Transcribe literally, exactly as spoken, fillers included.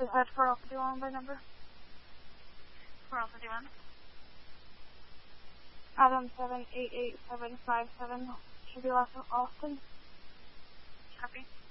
Is that for Alpha Duan by number? For Alpha Duan. Adam seven eight eight seven five seven should be last from Austin. Copy.